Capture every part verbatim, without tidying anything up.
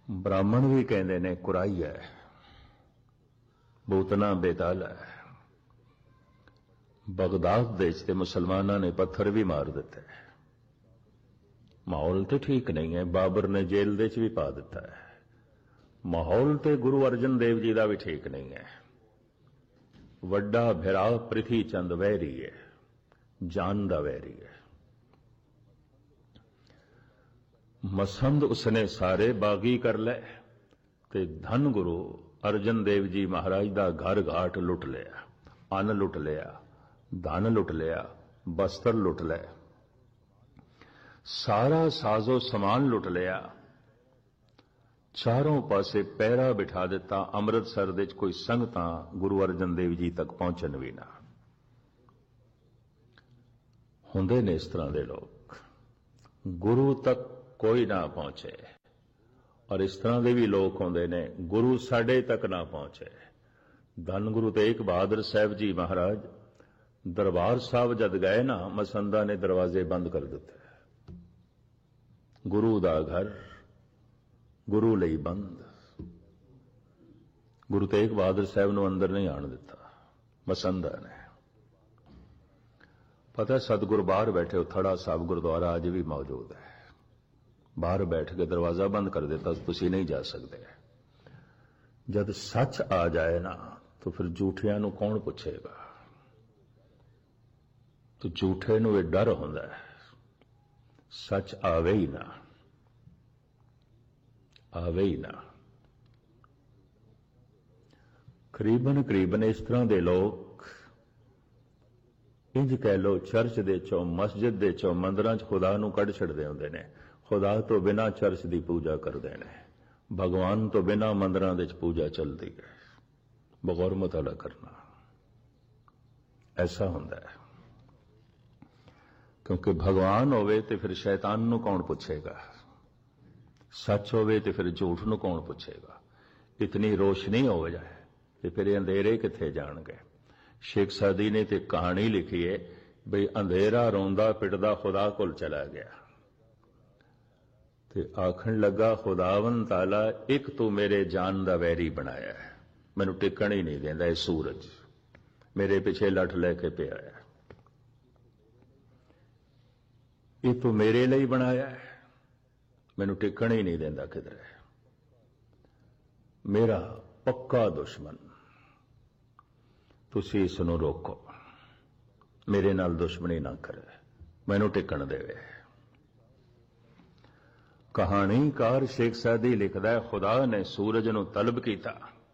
ब्राह्मण भी कहते ने कुराई है, बूतना बेताल है। बगदाद देश ते मुसलमाना ने पत्थर भी मार दिते। माहौल तो ठीक नहीं है, बाबर ने जेल दे च भी पा दिता है। माहौल तो गुरु अर्जन देव जी का भी ठीक नहीं है। वड्डा भिरा पृथ्वी चंद वैरी है, जान दा वैरी है। मसंद उसने सारे बागी कर ले ते धन गुरु अर्जन देव जी महाराज दा घर घाट लुट लिया, अन्न लुट लिया, धन लुट लिया, बस्तर लुट ले, सारा साजो समान लुट लिया। चारों पासे पैरा बिठा दिता। अमृतसर दे कोई संगतां गुरु अर्जन देव जी तक पहुंचन भी ना। हुंदे ने इस तरह के लोग, गुरु तक कोई ना पहुंचे। और इस तरह के भी लोग होंदे ने, गुरु साडे तक ना पहुंचे। धन गुरु तेग बहादुर साहब जी महाराज दरबार साहब जद गए ना, मसंदा ने दरवाजे बंद कर दिते। गुरु दा घर गुरु लई बंद। गुरु तेग बहादुर साहब नूं अंदर नहीं आण दिता मसंदा ने। पता सतगुरु बाहर बैठे, थड़ा साहब गुरुद्वारा अज भी मौजूद है। बाहर बैठ के दरवाजा बंद कर देता, तुसीं नहीं जा सकते। जब सच आ जाए ना तो फिर झूठियां नूं कौन पुछेगा। तो झूठे नूं यह डर होंदा है, सच आवे ही ना, आवे ही ना। करीबन करीबन इस तरह के लोग, इंज कह लो चर्च दे चों, मस्जिद दे चों, मंदिरां च खुदा नूं कढ छड़दे हुंदे ने। खुदा तो बिना चर्च की पूजा करते हैं, भगवान तो बिना मंदिरां दे पूजा चलती है। बगौर मुताला करना ऐसा होंदा है, क्योंकि भगवान होवे ते फिर शैतान नूं कौन पुछेगा, सच होवे ते फिर झूठ नूं कौन पुछेगा। इतनी रोशनी हो जाए ते फिर अंधेरे किथे जाणगे। शेख सादी ने ते कहानी लिखी है बई अंधेरा रोंदा पिटदा खुदा कोल चला गया ते आखण लगा, खुदावन ताला एक तू मेरे जान दा वैरी बनाया है, मैनू टिकण ही नहीं देंदा। सूरज मेरे पिछे लठ लैके पिया है, ये तू मेरे लिए बनाया है, मैनू टिकण ही नहीं देंदा किधरे। मेरा पक्का दुश्मन, तुसी इसनूं रोको, मेरे नाल दुश्मनी ना करे, मैनू टिकण देवे। कहानीकार शेख सादी लिखदा है, खुदा ने सूरज नूं तलब कीता,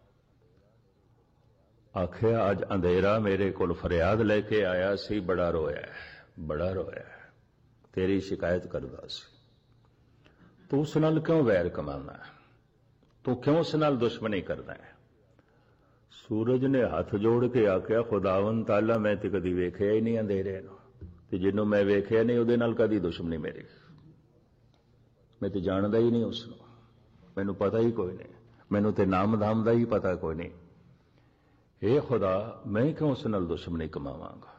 आखिया अज अंधेरा मेरे कोल फरियाद लेके आया सी, बड़ा रोया बड़ा रोया, तेरी शिकायत करदा सी। तू उस नाल क्यों वैर कमाना, तू क्यों उस नाल दुश्मनी करदा है। सूरज ने हाथ जोड़ के आखिया, खुदावन ताला मैं ते कदी वेखिया ही नहीं अंधेरे नूं, ते जिन्नों मैं वेखिया नहीं उहदे नाल कदी दुश्मनी मेरी, मैं तो जानदा ही नहीं उसनूं, मैनू पता ही कोई नहीं, मैनू तो नाम धाम दा ही पता कोई नहीं। हे खुदा मैं क्यों उस नाल दुश्मनी कमावांगा।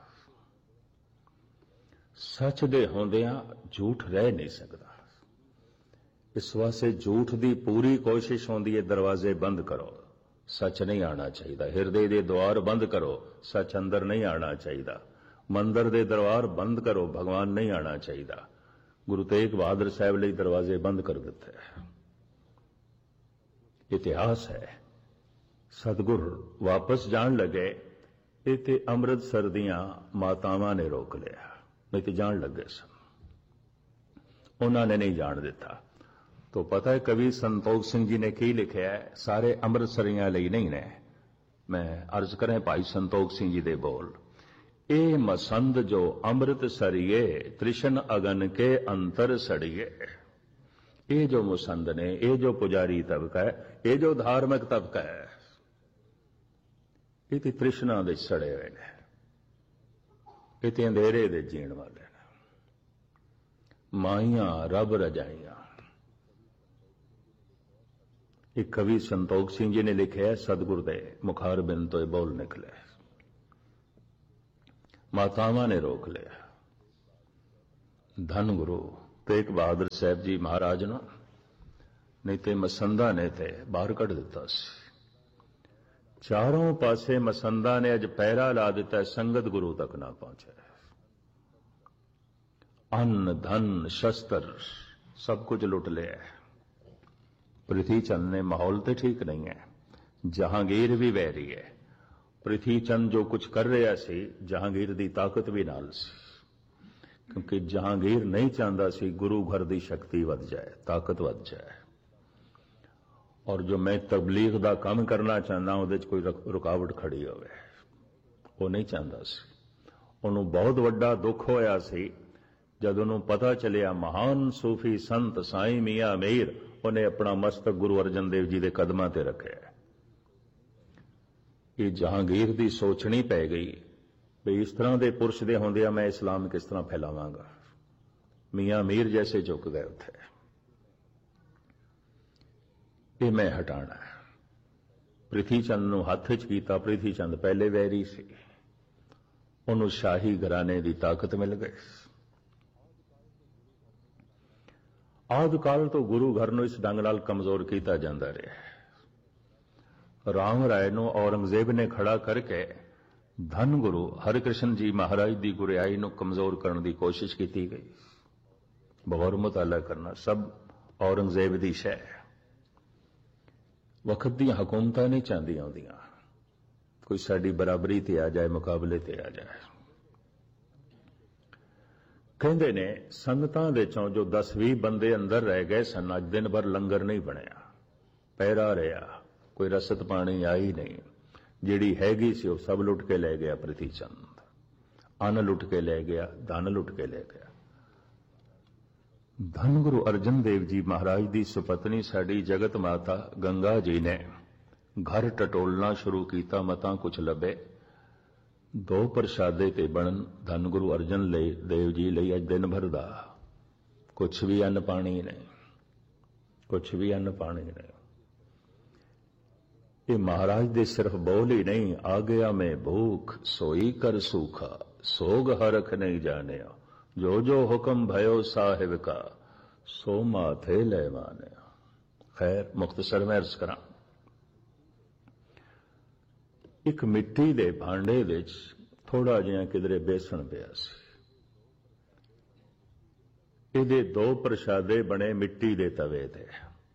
सच दे होंदियां झूठ रह नहीं सकता। इस वास्ते झूठ दी पूरी कोशिश होंदी है, दरवाजे बंद करो, सच नहीं आना चाहिए। हिरदे दे द्वार बंद करो, सच अंदर नहीं आना चाहिए। मंदिर दे दरबार बंद करो, भगवान नहीं आना चाहिए। गुरु तेग बहादुर साहब लिए दरवाजे बंद कर दिते। इतिहास है। सतगुर वापस जान लगे, इते अमृतसर दियां मातावां ने रोक लिया, नहीं तो जान लगे सन, उन्होंने नहीं जान दिता। तो पता है कवि संतोख सिंह जी ने की लिखा है, सारे अमृतसरियां लिए नहीं ने। मैं अर्ज करें भाई संतोख सिंह जी दे बोल, ए मसंद जो अमृत सरिये, त्रिशन अगन के अंतर सड़िए। ये जो मुसंद ने, ये जो पुजारी तबका है, ये जो धार्मिक तबका है, ये तृष्णा दे सड़े हुए ने, ये अंधेरे दे जीण वाले ने। माइयां रब रजाइयां। एक कवि संतोख सिंह जी ने लिखे है, सतगुरु दे मुखार बिन तो बोल निकले। मातावां ने रोक लिया। धन गुरु तेग बहादुर साहब जी महाराज नूं नहीं तो मसंदा ने ते बाहर कढ़ दिता सी। चारों पासे मसंदा ने अज पैरा ला दिता, संगत गुरु तक ना पहुंचे। अन्न धन शस्त्र सब कुछ लुट लिया। पृथ्वी चंद ने माहौल तो ठीक नहीं है, जहांगीर भी वैरी है। पृथ्वी चंद जो कुछ कर रहा सी, जहांगीर दी ताकत भी नाल सी, क्योंकि जहांगीर नहीं चाहता सी गुरु घर की शक्ति वध जाए, ताकत वध जाए। और जो मैं तबलीग का काम करना चाहना उहदे च कोई रुकावट खड़ी होवे, वो नहीं चाहता सी। उन्होंने बहुत वड्डा दुख होया सी जब उन्होंने पता चलिया महान सूफी संत साईं मियां मीर उन्हें अपना मस्तक गुरु अर्जन देव जी के कदमां ते रखे। ये जहांगीर की सोचनी पै गई भी इस तरह के पुरुष दे होंदिया मैं इस्लाम किस तरह फैलावांगा। मियां मीर जैसे झुक गए उथे, ये मैं हटाना है। पृथ्वी चंद नूं हथ च कीता। पृथ्वी चंद पहले वैरी सी, उन्होंने शाही घराने की ताकत मिल गई। आदि काल तो गुरु घर नूं इस ढंग नाल कमजोर किया जाता रहा। राम राय नूं औरंगजेब ने खड़ा करके धन गुरु हरकृष्ण जी महाराज की गुरियाई नूं कमजोर करने की कोशिश की गई। बगौर मुताला करना सब औरंगजेब की शह। वक्त दी हुकूमतां नहीं चाहती आउंदियां कोई साडी बराबरी ते आ जाए, मुकाबले ते आ जाए। कहते ने संगतां दे चों जो दस भी बंदे अंदर रह गए सन, अज दिन भर लंगर नहीं बनया, पैरा रहा, कोई रसद पानी आई नहीं। जिहड़ी हैगी सी वो सब लुट के ले गया पृथ्वी चंद। अन्न लुट के ले गया, धन लुट के ले गया। धन गुरु अर्जन देव जी महाराज की सुपत्नी साडी जगत माता गंगा जी ने घर टटोलना शुरू किया। मतां कुछ लभे, दो प्रशादे ते बनन धन गुरु अर्जन देव जी लई अज दिन भर दा कुछ भी अन्न पानी नहीं, कुछ भी अन्न पानी नहीं। ये महाराज दे सिर्फ बोल ही नहीं, आ गया मैं भूख सोई कर सूखा, सोग हरख नहीं जाने, जो जो हुक्म भयो साहिब का, सो माथे ले माने। खैर मुख्तसर मैं अर्ज करा। एक मिट्टी दे भांडे विच थोड़ा जिहा किधरे बेसन पिया सी। इहदे दो प्रशादे बने मिट्टी दे तवे ते,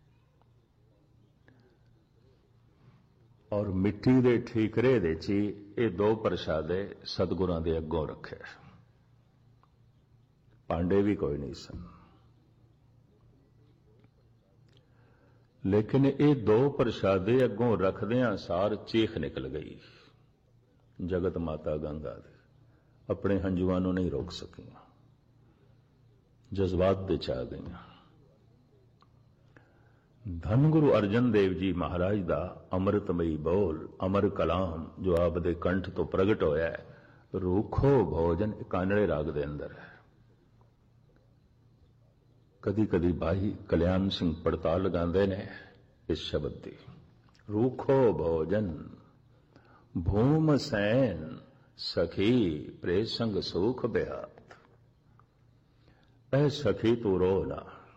और मिट्टी दे ठीकरे दे ची ये दो प्रशादे सतगुरां दे अगों रखे। भांडे भी कोई नहीं सन, लेकिन ये दो प्रशादे अगों रखदियां सार चीख निकल गई। जगत माता गंगा दे अपने हंजुआं नूं नहीं रोक सकियां, जज्बात दे च आ गईयां। धन गुरु अर्जन देव जी महाराज दा अमृतमयी बोल, अमर कलाम जो आप दे कंठ तो प्रगट होया है, रूखो भोजन कानड़े राग दे अंदर है। कदी कदी भाई कल्याण सिंह पड़ताल लगाते ने इस शब्द की, रूखो भोजन भूम सैन सखी प्रेसंग सुख बेहात। ऐ सखी तू रो ना।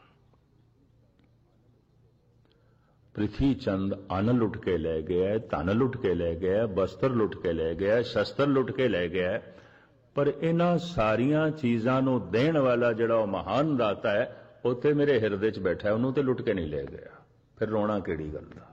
पृथ्वी चंद अन्न लुट के ले गया, धन लुट के ले गया, वस्त्र लुट के ले गया, शस्त्र लुट के ले गया, पर इन्हां सारियां चीजां नूं देण वाला जिहड़ा महान दाता है उत्थे मेरे हिरदे च बैठा है, उन्होंने तो लुट के नहीं ले गया। फिर रोना केड़ी गल दा।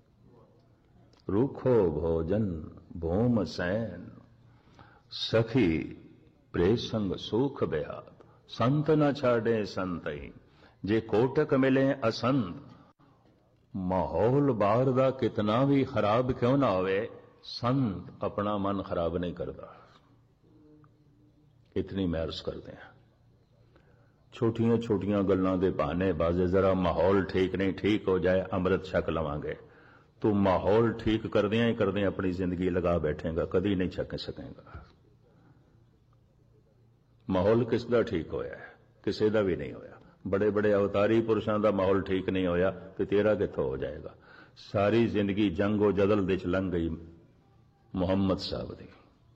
रूखो भोजन भूम सैन सखी प्रेसंग सुख बेहात। संत न छाड़े संतई जे कोटक मिले असंत। माहौल बाहर दा कितना भी खराब क्यों ना होवे, संत अपना मन खराब नहीं करता। इतनी महर्स करते हैं। छोटियां छोटियां गल्लां दे बहाने बाजे जरा माहौल ठीक नहीं, ठीक हो जाए अमृत छक लवांगे। तू माहौल ठीक करदियां ही करदियां अपनी जिंदगी लगा बैठेगा, कदी नहीं छक सकेगा। माहौल किसका ठीक होया है? किसी का भी नहीं होया। बड़े बड़े अवतारी पुरुषों का माहौल ठीक नहीं होया तो तेरा कित्थों हो जाएगा। सारी जिंदगी जंगो जदल दे च लंघ गई मुहम्मद साहब दी।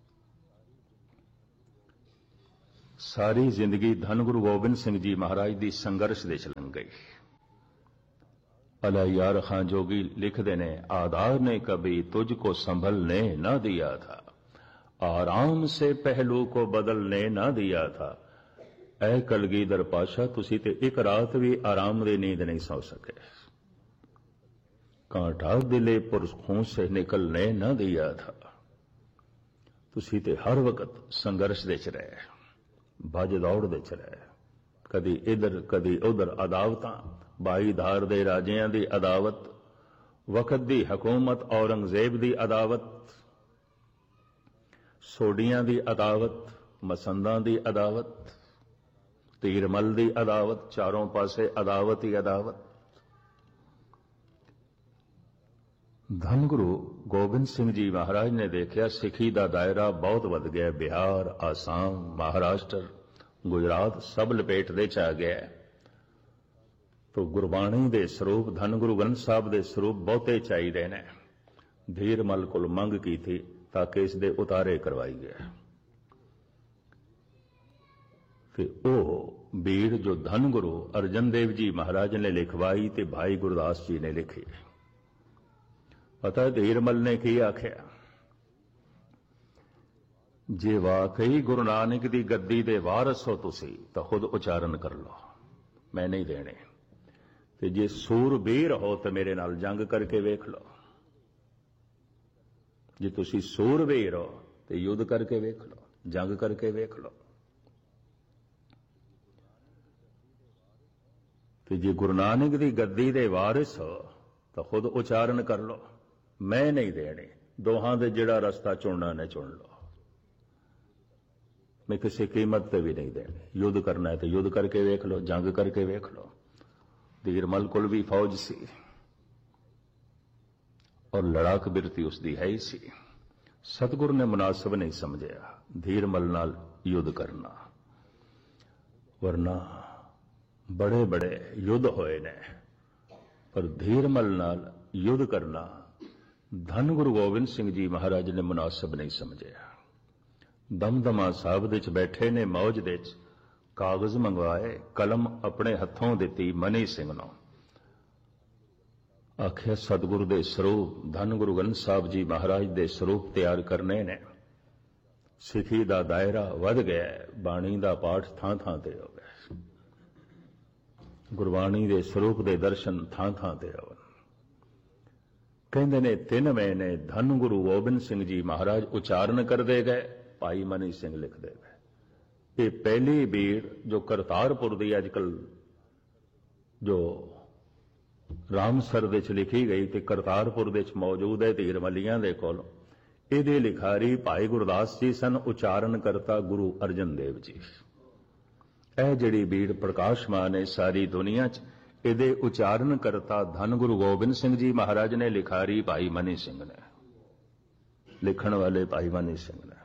सारी जिंदगी धन गुरु गोबिंद सिंह जी महाराज की संघर्ष दे च लंघ गई। अला यार खां जोगी लिखते ने, आधार ने कभी तुझको संभलने न दिया था, आराम से पहलू को बदलने न दिया था। ऐ कलगीधर पाशा, तुसी ते एक रात भी आराम दी नींद नहीं सौ सके। कांटा दिले पुरखों से निकलने न दिया था, तुसी ते हर वक्त संघर्ष दे च रहे, भज दौड़ दे च रहे, कदी इधर कदी उधर अदावतां, बाई धार दे राजियां दी अदावत, वक्त दी हुकूमत औरंगजेब दी अदावत, सोडियां दी अदावत, मसंदां दी अदावत, तीरमल दी अदावत, चारों पासे अदावत ही अदावत। धन गुरु गोबिंद सिंह जी महाराज ने देखा सिखी दा दायरा बहुत वध गया, बिहार, आसाम, महाराष्ट्र, गुजरात सब लपेट दे च आ गया। तो गुरबाणी दे स्वरूप धन गुरु ग्रंथ साहब दे स्वरूप बहुते चाहिए ने। धीरमल कोल मंग की थी ताकि इस दे उतारे करवाई गया। फिर ओ बीड़ जो धन गुरु अर्जन देव जी महाराज ने लिखवाई ते भाई गुरदास जी ने लिखी। पता है धीरमल ने की आख्या, जे वाकई गुरु नानक दी गद्दी दे वारस हो तुसी तो खुद उचारण कर लो, मैं नहीं देने। ते जे सूरबीर हो तो मेरे नाल जंग करके वेख लो, जे तुसी सूरबीर हो तो युद्ध करके वेख लो, जंग करके वेख लो। ते जे गुरु नानक दी गद्दी दे वारिस हो तो खुद उचारण कर लो, मैं नहीं देने। दोहां दे जिहड़ा रस्ता चुनना ने चुन लो, मैं किसी कीमत पे भी नहीं देने। युद्ध करना है तो युद्ध करके वेख लो, जंग करके वेख लो। धीरमल कोल भी फौज सी और लड़ाक बिरती उसदी है ही सी। सतगुरु ने मुनासिब नहीं समझया धीरमल नाल युद्ध करना, वरना बड़े बड़े युद्ध होए ने, पर धीरमल नाल युद्ध करना धन गुरु गोबिंद सिंह जी महाराज ने मुनासिब नहीं समझया। दमदमा साहब दे च बैठे ने, मौज दे च कागज मंगवाए, कलम अपने हथों दिती मनी सिंह नूं। आख्या सतगुरु दे स्वरूप धन गुरु ग्रंथ साहब जी महाराज दे स्वरूप तैयार करने ने। सिखी दा दायरा वध गया, बाणी दा पाठ थां थां ते हो गया, गुरबाणी दे स्वरूप दे दर्शन थां थां ते हो। कहंदे ने तीन महीने धन गुरु गोबिंद सिंह जी महाराज उचारण करते गए, भाई मनी सिंह लिखते गए। ये पहली बीड़ जो करतारपुर दी अजकल जो रामसर दे च लिखी गई ते करतारपुर दे च मौजूद है धीरमलियां दे कोल, इहदी लिखारी भाई गुरदास जी सन, उचारण करता गुरु अर्जन देव जी। यह जिहड़ी बीड़ प्रकाशमान है सारी दुनिया च, इहदे उचारण करता धन गुरु गोबिंद सिंह जी महाराज ने, लिखारी भाई मनी सिंह ने, लिखण वाले भाई मनी सिंह ने।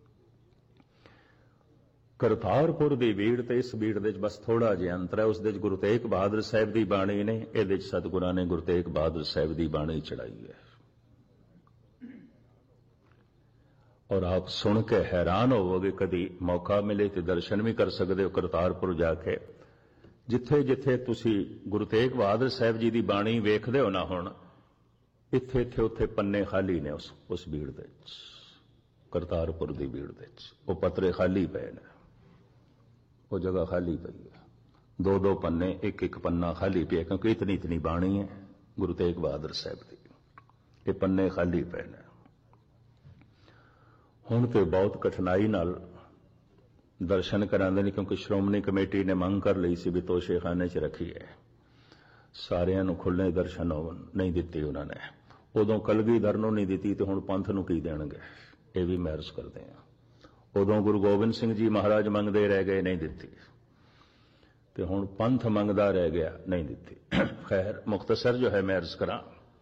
करतारपुर दी बीड़ ते इस बीड़ दे बस थोड़ा जिहा अंतर है। उस दे गुरु तेग बहादुर साहब दी बाणी ने, इहदे सतगुरां ने गुरु तेग बहादुर साहब दी बाणी चढ़ाई है। और आप सुन के हैरान होवोगे, कदी मौका मिले तो दर्शन भी कर सकते हो करतारपुर जाके। जिथे जिथे तुसी गुरु तेग बहादुर साहब जी दी बाणी वेखदे हो ना, हुण इत्थे इत्थे उत्थे पन्ने खाली ने उस उस भीड़ दे विच, करतारपुर दी भीड़ दे विच वो पत्रे खाली पे ने, वो जगह खाली पई है। दो दो पन्ने, एक एक पन्ना खाली पे, क्योंकि इतनी इतनी बाणी है गुरु तेग बहादुर साहब दी, ये पन्ने खाली पे ने। हुण ते बहुत कठिनाई नाल दर्शन करांदे ने, क्योंकि श्रोमणी कमेटी ने मंग कर ली सी भी तोशेखाने च रखी है, सारियां नूं खुले दर्शन होवन, नहीं दित्ती उन्होंने। उदों कलगीधर नूं नहीं दित्ती तो हुण पंथ नूं की देणगे, ये भी महर्ज करते हैं। उदों गुरु गोबिंद सिंह जी महाराज मंगदे रह गए, नहीं दित्ती, तो हुण पंथ मंगदा रह गया, नहीं दित्ती। खैर मुख्तसर जो है महर्ज करा।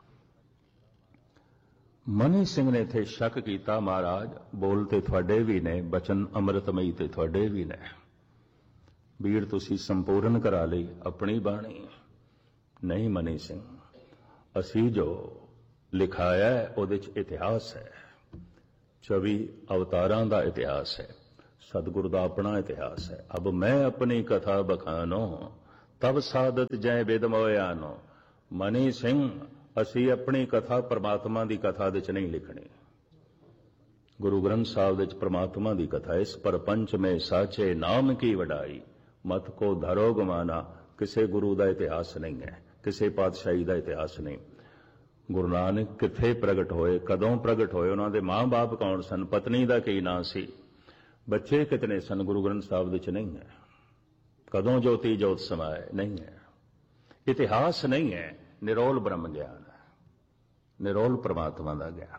मनी सिंह ने थे शक किया, महाराज बोलते थोड़े भी ने, बचन अमृतमई ते थोड़े भी ने, बीड़ तुसी संपूर्ण करा ली अपनी बाणी। नहीं मनी सिंह, असी जो लिखाया है उहदे च इतिहास है, चौबी अवतारां दा इतिहास है, सतगुरु दा अपना इतिहास है। अब मैं अपनी कथा बखानो, तब सादत जय विद मोयानो, ਮਨੀ ਸਿੰਘ, ਅਸੀਂ ਆਪਣੀ ਕਥਾ ਪ੍ਰਮਾਤਮਾ ਦੀ ਕਥਾ ਦੇ ਚ ਨਹੀਂ ਲਿਖਣੀ। ਗੁਰੂ ਗ੍ਰੰਥ ਸਾਹਿਬ ਵਿੱਚ ਪ੍ਰਮਾਤਮਾ ਦੀ ਕਥਾ, ਇਸ ਪਰਪੰਚ ਮੇ ਸਾਚੇ ਨਾਮ ਕੀ ਵਡਾਈ, ਮਤ ਕੋ ਧਰੋ ਗਮਾਨਾ। ਕਿਸੇ ਗੁਰੂ ਦਾ ਇਤਿਹਾਸ ਨਹੀਂ ਹੈ, ਕਿਸੇ ਪਾਤਸ਼ਾਹੀ ਦਾ ਇਤਿਹਾਸ ਨਹੀਂ। ਗੁਰੂ ਨਾਨਕ ਕਿੱਥੇ ਪ੍ਰਗਟ ਹੋਏ, ਕਦੋਂ ਪ੍ਰਗਟ ਹੋਏ, ਉਹਨਾਂ ਦੇ ਮਾਂ-ਬਾਪ ਕੌਣ ਸਨ, ਪਤਨੀ ਦਾ ਕੀ ਨਾਂ ਸੀ, ਬੱਚੇ ਕਿਤਨੇ ਸਨ, ਗੁਰੂ ਗ੍ਰੰਥ ਸਾਹਿਬ ਵਿੱਚ ਨਹੀਂ ਹੈ। ਕਦੋਂ ਜੋਤੀ ਜੋਤ ਸਮਾਏ, ਨਹੀਂ ਹੈ। ਇਤਿਹਾਸ ਨਹੀਂ ਹੈ, ਨਿਰੋਲ ਬ੍ਰਹਮ ਗਿਆਨ ਹੈ, ਨਿਰੋਲ ਪ੍ਰਮਾਤਮਾ ਦਾ ਗਿਆਨ।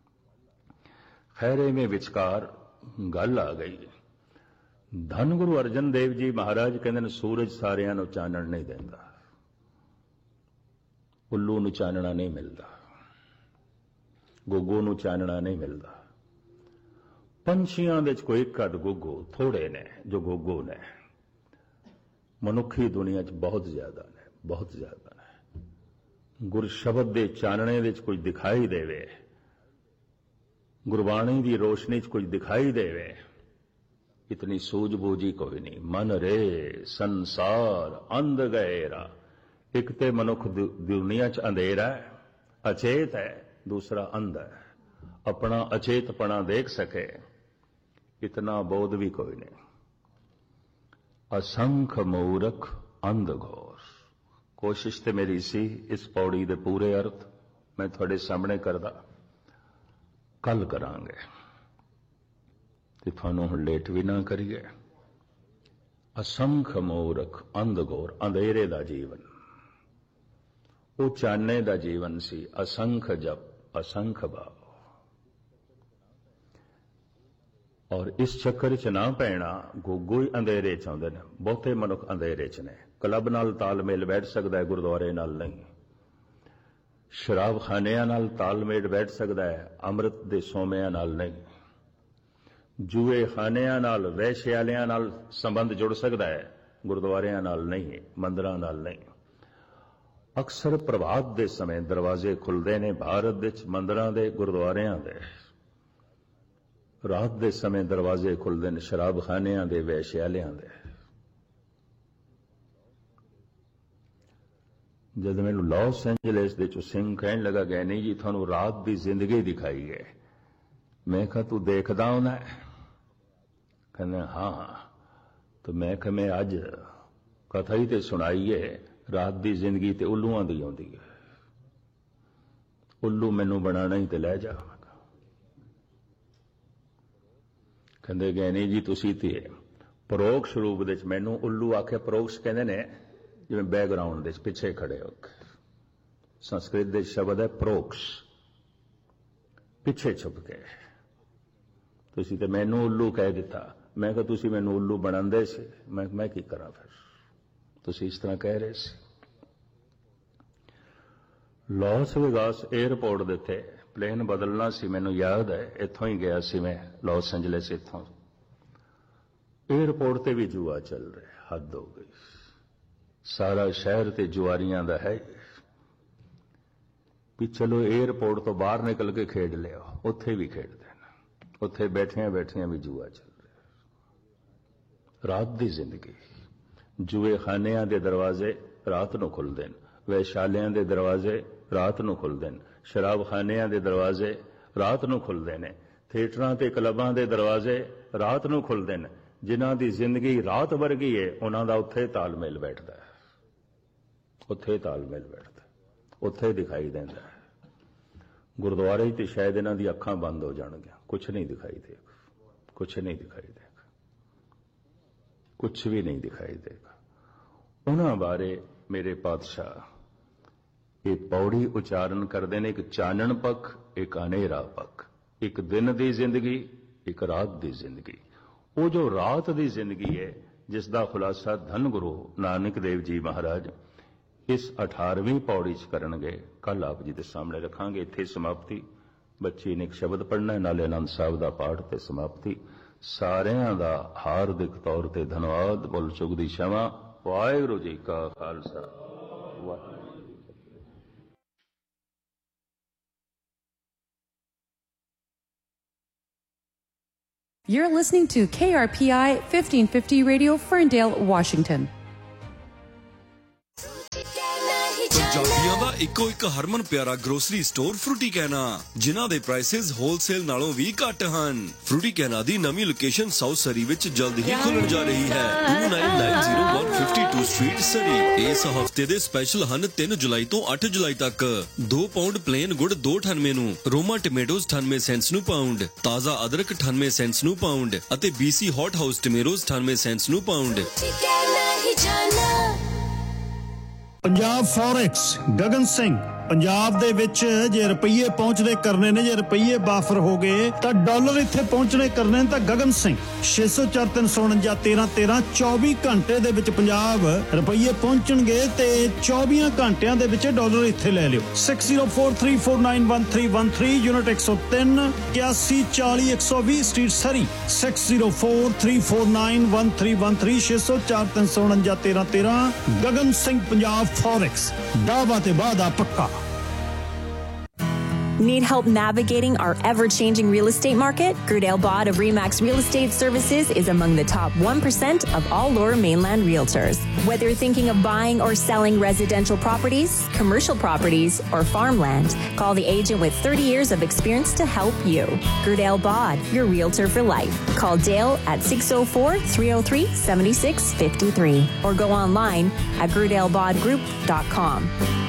ਖੈਰੇ ਮੇ ਵਿਚਕਾਰ ਗੱਲ ਆ ਗਈ। ਧੰਨ ਗੁਰੂ ਅਰਜਨ ਦੇਵ ਜੀ ਮਹਾਰਾਜ ਕਹਿੰਦੇ ਨੇ, ਸੂਰਜ ਸਾਰਿਆਂ ਨੂੰ ਚਾਨਣ ਨਹੀਂ ਦਿੰਦਾ, ਉੱਲੂ ਨੂੰ ਚਾਨਣਾ ਨਹੀਂ ਮਿਲਦਾ, ਗੁੱਗੂ ਨੂੰ ਚਾਨਣਾ ਨਹੀਂ ਮਿਲਦਾ। ਪੰਛੀਆਂ ਦੇ ਚ ਕੋਈ ਇੱਕ ਅੱਧ ਗੁੱਗੂ ਥੋੜੇ ਨੇ ਜੋ ਗੁੱਗੂ ਨੇ, ਮਨੁੱਖੀ ਦੁਨੀਆ ਚ ਬਹੁਤ ਜ਼ਿਆਦਾ ਨੇ, ਬਹੁਤ ਜ਼ਿਆਦਾ ਨੇ। ਗੁਰ ਸ਼ਬਦ ਦੇ ਚਾਨਣੇ ਵਿੱਚ ਕੁਝ ਦਿਖਾਈ ਦੇਵੇ, ਗੁਰਬਾਣੀ ਦੀ ਰੋਸ਼ਨੀ ਚ ਕੁਝ ਦਿਖਾਈ ਦੇਵੇ, ਇਤਨੀ ਸੂਝ-ਬੂਝੀ ਕੋਈ ਨਹੀਂ। ਮਨ ਰੇ ਸੰਸਾਰ ਅੰਧ ਗਏਰਾ। ਇੱਕ ਤੇ ਮਨੁੱਖ ਦੁਨੀਆ ਚ ਅੰਧੇਰਾ ਹੈ, ਅਚੇਤ ਹੈ, ਦੂਸਰਾ ਅੰਧ ਹੈ, ਆਪਣਾ ਅਚੇਤਪਣਾ ਦੇਖ ਸਕੇ, ਇਤਨਾ ਬੋਧ ਵੀ ਕੋਈ ਨਹੀਂ। ਅਸੰਖ ਮੂਰਖ ਅੰਧ ਘੋਰ। ਕੋਸ਼ਿਸ਼ ਤੇ ਮੇਰੀ ਸੀ ਇਸ ਪੌੜੀ ਦੇ ਪੂਰੇ ਅਰਥ ਮੈਂ ਤੁਹਾਡੇ ਸਾਹਮਣੇ ਕਰਦਾ, ਕੱਲ ਕਰਾਂਗੇ ਤੇ ਤੁਹਾਨੂੰ ਹੁਣ ਲੇਟ ਵੀ ਨਾ ਕਰੀਏ। ਅਸੰਖ ਮੂਰਖ ਅੰਧ ਘੋਰ, ਅੰਧੇਰੇ ਦਾ ਜੀਵਨ, ਉਹ ਚਾਨਣੇ ਦਾ ਜੀਵਨ ਸੀ। ਅਸੰਖ ਜਪ, ਅਸੰਖ ਭਾਵ। ਔਰ ਇਸ ਚੱਕਰ ਚ ਨਾ ਪੈਣਾ, ਗੁੱਗੂ ਹੀ ਅੰਧੇਰੇ ਚ ਆਉਂਦੇ ਨੇ। ਬਹੁਤੇ ਮਨੁੱਖ ਅੰਧੇਰੇ ਚ ਨੇ। ਕਲੱਬ ਨਾਲ ਤਾਲਮੇਲ ਬੈਠ ਸਕਦਾ ਹੈ, ਗੁਰਦੁਆਰੇ ਨਾਲ ਨਹੀਂ। ਸ਼ਰਾਬਖਾਨਿਆਂ ਨਾਲ ਤਾਲਮੇਲ ਬੈਠ ਸਕਦਾ ਹੈ, ਅੰਮ੍ਰਿਤ ਦੇ ਸੋਮਿਆਂ ਨਾਲ ਨਹੀਂ। ਜੂਏ ਖਾਨਿਆਂ ਨਾਲ, ਵੈਸ਼ਿਆਲਿਆਂ ਨਾਲ ਸੰਬੰਧ ਜੁੜ ਸਕਦਾ ਹੈ, ਗੁਰਦੁਆਰਿਆਂ ਨਾਲ ਨਹੀਂ, ਮੰਦਰਾਂ ਨਾਲ ਨਹੀਂ। ਅਕਸਰ ਪ੍ਰਭਾਤ ਦੇ ਸਮੇਂ ਦਰਵਾਜ਼ੇ ਖੁੱਲਦੇ ਨੇ ਭਾਰਤ ਵਿੱਚ, ਮੰਦਰਾਂ ਦੇ, ਗੁਰਦੁਆਰਿਆਂ ਦੇ। ਰਾਤ ਦੇ ਸਮੇਂ ਦਰਵਾਜ਼ੇ ਖੁੱਲਦੇ ਨੇ ਸ਼ਰਾਬਖਾਨਿਆਂ ਦੇ, ਵੈਸ਼ਿਆਲਿਆਂ ਦੇ। ਜਦ ਮੈਨੂੰ ਲਾਸ ਐਂਜਲਸ ਦੇ ਚੋਂ ਸਿੰਘ ਕਹਿਣ ਲੱਗਾ, ਗੈਨੀ ਜੀ ਤੁਹਾਨੂੰ ਰਾਤ ਦੀ ਜ਼ਿੰਦਗੀ ਦਿਖਾਈ ਹੈ। ਮੈਂ ਕਿਹਾ ਤੂੰ ਦੇਖਦਾ ਹੋਣਾ? ਕਹਿੰਦਾ ਹਾਂ। ਤਾਂ ਮੈਂ ਕਿਹਾ ਮੈਂ ਅੱਜ ਕਥਾ ਹੀ ਤੇ ਸੁਣਾਈ ਹੈ, ਰਾਤ ਦੀ ਜ਼ਿੰਦਗੀ ਤੇ ਉੱਲੂਆਂ ਦੀ ਆਉਂਦੀ ਹੈ। ਉੱਲੂ ਮੈਨੂੰ ਬਣਾਣਾ ਹੀ ਤੇ ਲੈ ਜਾ। ਕਹਿੰਦੇ ਗੈਨੀ ਜੀ ਤੁਸੀਂ ਤੇ ਪਰੋਕਸ਼ ਰੂਪ ਦੇ ਵਿੱਚ ਮੈਨੂੰ ਉੱਲੂ ਆਖਿਆ। ਪਰੋਕਸ਼ ਕਹਿੰਦੇ ਨੇ ਜਿਵੇਂ ਬੈਕਗਰਾਉਂਡ ਦੇ ਪਿੱਛੇ ਖੜੇ ਹੋ ਕੇ। ਸੰਸਕ੍ਰਿਤ ਦੇ ਸ਼ਬਦ ਹੈ ਪਰੋਕਸ਼, ਪਿੱਛੇ ਛੁਪ ਕੇ। ਤੁਸੀਂ ਤੇ ਮੈਨੂੰ ਉੱਲੂ ਕਹਿ ਦਿੱਤਾ। ਮੈਂ ਕਿਹਾ ਤੁਸੀਂ ਮੈਨੂੰ ਉੱਲੂ ਬਣਾਉਂਦੇ ਸੀ, ਮੈਂ ਮੈਂ ਕੀ ਕਰਾਂ ਫਿਰ, ਤੁਸੀਂ ਇਸ ਤਰ੍ਹਾਂ ਕਹਿ ਰਹੇ ਸੀ। ਲਾਸ ਵੇਗਾਸ 에ਅਰਪੋਰਟ ਦੇ ਉੱਤੇ ਪਲੇਨ ਬਦਲਣਾ ਸੀ, ਮੈਨੂੰ ਯਾਦ ਹੈ, ਇੱਥੋਂ ਹੀ ਗਿਆ ਸੀ ਮੈਂ ਲਾਸ ਐਂਜਲਸ। ਇੱਥੋਂ 에ਅਰਪੋਰਟ ਤੇ ਵੀ ਜੂਆ ਚੱਲ ਰਿਹਾ, ਹੱਦ ਹੋ ਗਈ। ਸਾਰਾ ਸ਼ਹਿਰ ਤੇ ਜੁਆਰੀਆਂ ਦਾ ਹੈ ਵੀ ਚਲੋ 에ਅਰਪੋਰਟ ਤੋਂ ਬਾਹਰ ਨਿਕਲ ਕੇ ਖੇਡ ਲਿਆ। ਉੱਥੇ ਵੀ ਖੇਡਦੇ ਨੇ, ਉੱਥੇ ਬੈਠਿਆਂ ਬੈਠਿਆਂ ਵੀ ਜੂਆ ਚੱਲ ਰਿਹਾ। ਰਾਤ ਦੀ ਜ਼ਿੰਦਗੀ। ਜੂਏ ਖਾਨਿਆਂ ਦੇ ਦਰਵਾਜ਼ੇ ਰਾਤ ਨੂੰ ਖੁੱਲਦੇ ਨੇ, ਵੈਸ਼ਾਲਿਆਂ ਦੇ ਦਰਵਾਜ਼ੇ ਰਾਤ ਨੂੰ ਖੁੱਲਦੇ ਨੇ, ਸ਼ਰਾਬਖਾਨਿਆਂ ਦੇ ਦਰਵਾਜ਼ੇ ਰਾਤ ਨੂੰ ਖੁੱਲਦੇ ਨੇ, ਥੀਏਟਰਾਂ ਤੇ ਕਲੱਬਾਂ ਦੇ ਦਰਵਾਜ਼ੇ ਰਾਤ ਨੂੰ ਖੁੱਲਦੇ ਨੇ। ਜਿਨ੍ਹਾਂ ਦੀ ਜ਼ਿੰਦਗੀ ਰਾਤ ਵਰਗੀ ਹੈ, ਉਹਨਾਂ ਦਾ ਉੱਥੇ ਤਾਲਮੇਲ ਬੈਠਦਾ ਹੈ, ਉੱਥੇ ਤਾਲਮੇਲ ਬੈਠਦਾ, ਉੱਥੇ ਦਿਖਾਈ ਦਿੰਦਾ ਹੈ। ਗੁਰਦੁਆਰੇ ਤੇ ਸ਼ਾਇਦ ਇਹਨਾਂ ਦੀ ਅੱਖਾਂ ਬੰਦ ਹੋ ਜਾਣਗੀਆਂ, ਕੁਛ ਨਹੀਂ ਦਿਖਾਈ ਦੇਗਾ, ਕੁਛ ਨਹੀਂ ਦਿਖਾਈ ਦੇਗਾ, ਕੁਛ ਵੀ ਨਹੀਂ ਦਿਖਾਈ ਦੇਗਾ। ਉਹਨਾਂ ਬਾਰੇ ਮੇਰੇ ਪਾਤਸ਼ਾਹ ਇਹ ਪੌੜੀ ਉਚਾਰਨ ਕਰਦੇ ਨੇ, ਇੱਕ ਚਾਨਣ ਪੱਖ, ਇੱਕ ਹਨੇਰਾ ਪੱਖ, ਇੱਕ ਦਿਨ ਦੀ ਜ਼ਿੰਦਗੀ, ਇੱਕ ਰਾਤ ਦੀ ਜ਼ਿੰਦਗੀ। ਉਹ ਜੋ ਰਾਤ ਦੀ ਜ਼ਿੰਦਗੀ ਹੈ, ਜਿਸ ਦਾ ਖੁਲਾਸਾ ਧੰਨ ਗੁਰੂ ਨਾਨਕ ਦੇਵ ਜੀ ਮਹਾਰਾਜ ਇਸ ਅਠਾਰਵੀਂ ਪੌੜੀ 'ਚ ਕਰਨਗੇ, ਕੱਲ ਆਪ ਜੀ ਦੇ ਸਾਹਮਣੇ ਰੱਖਾਂਗੇ। ਇੱਥੇ ਸਮਾਪਤੀ। ਬੱਚੀ ਨੇ ਇੱਕ ਸ਼ਬਦ ਪੜ੍ਹਨਾ, ਨਾਲੇ ਆਨੰਦ ਸਾਹਿਬ ਦਾ ਪਾਠ ਤੇ ਸਮਾਪਤੀ। ਸਾਰਿਆਂ ਦਾ ਹਾਰਦਿਕ ਤੌਰ ਤੇ ਧੰਨਵਾਦ। ਬੋਲ ਚੁੱਕ ਦੀ ਸ਼ਮਾ। ਵਾਹਿਗੁਰੂ ਜੀ ਕਾ Khalsa, Waheguru. You're listening to K R P I fifteen fifty Radio, Ferndale, Washington. ਪੰਜਾਬੀਆਂ ਦਾ ਇੱਕੋ ਇੱਕ ਹਰਮਨ ਪਿਆਰਾ ਗਰੋਸਰੀ ਸਟੋਰ ਫਰੂਟੀ ਕੈਨਾ, ਜਿਨ੍ਹਾਂ ਦੇ ਪ੍ਰਾਈਸਿਸ ਹੋਲਸੇਲ ਨਾਲੋਂ ਵੀ ਘੱਟ ਹਨ। ਫਰੂਟੀ ਕੈਨਾ ਦੀ ਨਵੀਂ ਲੋਕੇਸ਼ਨ ਸਾਊਥ ਸਰੀ ਵਿੱਚ ਜਲਦ ਹੀ ਖੁੱਲਣ ਜਾ ਰਹੀ ਹੈ। To nine nine zero one fifty two street ਸਰੀ। ਇਸ ਹਫਤੇ ਦੇ ਸਪੈਸ਼ਲ ਹਨ ਤਿੰਨ ਜੁਲਾਈ ਤੋਂ ਅੱਠ ਜੁਲਾਈ ਤੱਕ। ਦੋ ਪਾਉਂਡ ਪਲੇਨ ਗੁੜ ਦੋ ਅਠਾਨਵੇਂ ਨੂੰ, ਰੋਮਾ ਟਮੇਟੋਜ਼ ਅਠਾਨਵੇਂ ਸੈਂਟਸ ਨੂੰ ਪਾਉਂਡ, ਤਾਜ਼ਾ ਅਦਰਕ ਅਠਾਨਵੇਂ ਸੈਂਟਸ ਨੂੰ ਪਾਉਂਡ ਅਤੇ ਬੀਸੀ ਹੌਟ ਹਾਊਸ ਟਮੇਟੋਜ਼ ਅਠਾਨਵੇਂ ਸੈਂਟਸ ਨੂੰ ਪਾਉਂਡ। ਪੰਜਾਬ ਫੋਰੈਕਸ ਗਗਨ ਸਿੰਘ। ਪੰਜਾਬ ਦੇ ਵਿੱਚ ਜੇ ਰੁਪਈਏ ਪਹੁੰਚਦੇ ਕਰਨੇ ਨੇ, ਜੇ ਰੁਪਈਏ ਬਾਫਰ ਹੋ ਗਏ ਤਾਂ ਡਾਲਰ ਇੱਥੇ ਪਹੁੰਚਣੇ ਕਰਨੇ ਨੇ ਤਾਂ ਗਗਨ ਸਿੰਘ ਛੇ ਸੌ ਚਾਰ ਤਿੰਨ ਸੌ ਉਣੰਜਾ ਤੇਰਾਂ ਤੇਰਾਂ ਚੌਵੀ ਘੰਟੇ ਦੇ ਵਿੱਚ ਪੰਜਾਬ ਰੁਪਈਏ ਪਹੁੰਚਣਗੇ ਤੇ ਚੌਵੀ ਘੰਟਿਆਂ ਦੇ ਵਿੱਚ ਡਾਲਰ ਇੱਥੇ ਲੈ ਲਿਓ। Six zero four three four nine one three one three unit ਇੱਕ ਸੌ ਤਿੰਨ ਇਕਿਆਸੀ ਚਾਲੀ ਇੱਕ ਸੌ ਵੀਹ ਸਟਰੀਟ ਸਰੀ। Six zero four three four nine one three one three ਛੇ ਸੌ ਚਾਰ ਤਿੰਨ ਸੌ ਉਣੰਜਾ ਤੇਰਾਂ ਤੇਰਾਂ ਗਗਨ ਸਿੰਘ ਪੰਜਾਬ ਫੋਰੈਕਸ। ਦਾਅਵਾ ਤੇ ਵਾਅਦਾ ਪੱਕਾ। Need help navigating our ever-changing real estate market? Grudale Bod of Remax Real Estate Services is among the top one percent of all Lower Mainland realtors. Whether you're thinking of buying or selling residential properties, commercial properties, or farmland, call the agent with thirty years of experience to help you. Grudale Bod, your realtor for life. Call Dale at six oh four, three oh three, seven six five three or go online at grudale bod group dot com.